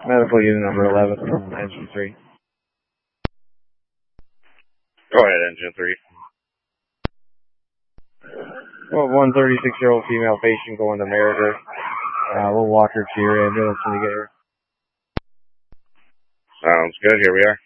Medical unit number 11 from engine 3. Go ahead, engine 3. Well, 136-year-old female patient going to Meriter. We'll walk her to your ambulance when you get here. Sounds good. Here we are.